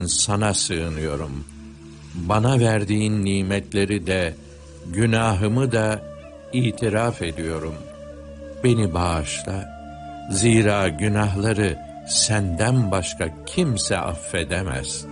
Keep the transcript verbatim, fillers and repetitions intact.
sana sığınıyorum. Bana verdiğin nimetleri de, günahımı da itiraf ediyorum. Beni bağışla. Zira günahları senden başka kimse affedemez.